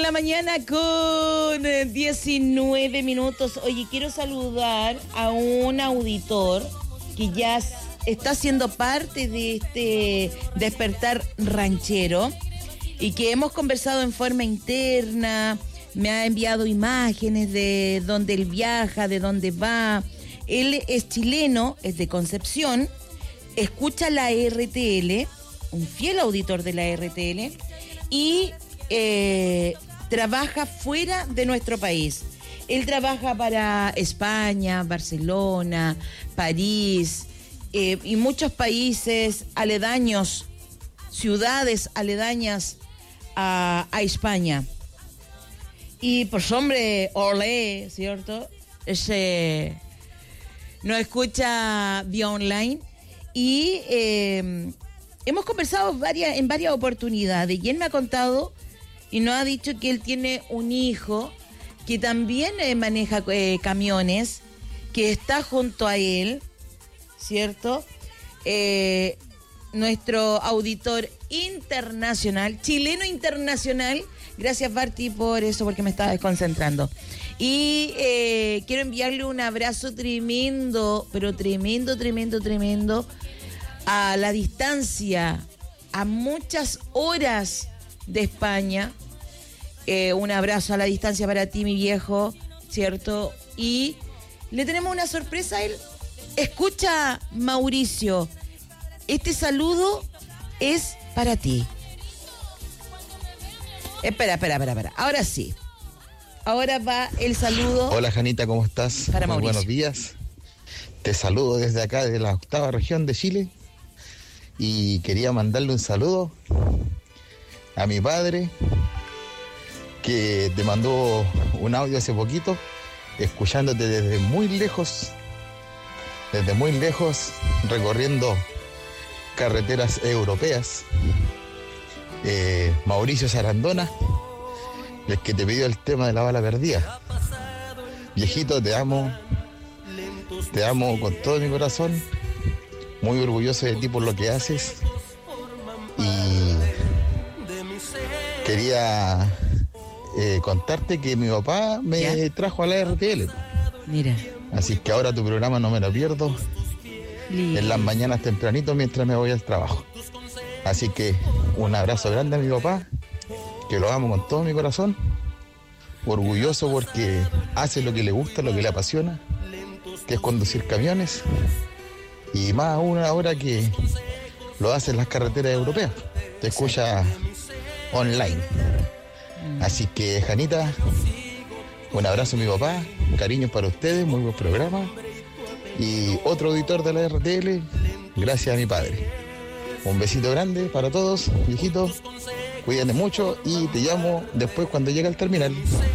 la mañana con 19 minutos. Oye, quiero saludar a un auditor que ya está siendo parte de este despertar ranchero y que hemos conversado en forma interna. Me ha enviado imágenes de dónde él viaja, de dónde va. Él es chileno, es de Concepción, escucha la RTL, un fiel auditor de la RTL, y trabaja fuera de nuestro país. Él trabaja para España, Barcelona, París y muchos países aledaños, ciudades aledañas a España. Y pues hombre, olé, ¿cierto? Nos escucha vía online y hemos conversado en varias oportunidades y él me ha contado y nos ha dicho que él tiene un hijo que también maneja camiones, que está junto a él, ¿cierto? Nuestro auditor internacional, chileno internacional. Gracias, Barty, por eso, porque me estaba desconcentrando. Y quiero enviarle un abrazo tremendo, pero tremendo, tremendo, tremendo, a la distancia, a muchas horas de España. Un abrazo a la distancia para ti, mi viejo, ¿cierto? Y le tenemos una sorpresa a él. Escucha, Mauricio, este saludo es para ti. Espera. Ahora sí. Ahora va el saludo. Hola, Janita, ¿cómo estás? Para Mauricio. Muy buenos días. Te saludo desde acá, de la 8ª región de Chile. Y quería mandarle un saludo a mi padre, que te mandó un audio hace poquito, escuchándote desde muy lejos, recorriendo carreteras europeas. Mauricio Sarandona, el que te pidió el tema de la bala perdida. Viejito, te amo con todo mi corazón, muy orgulloso de ti por lo que haces, y quería contarte que mi papá me trajo a la RTL. Mira. Así que ahora tu programa no me lo pierdo. En las mañanas tempranito mientras me voy al trabajo. Así que un abrazo grande a mi papá, que lo amo con todo mi corazón, orgulloso porque hace lo que le gusta, lo que le apasiona, que es conducir camiones, y más aún ahora que lo hace en las carreteras europeas, te escucha online. Así que, Janita, un abrazo a mi papá, cariños para ustedes, muy buen programa, y otro auditor de la RTL, gracias a mi padre. Un besito grande para todos, viejitos. Cuídense mucho y te llamo después cuando llegue al terminal.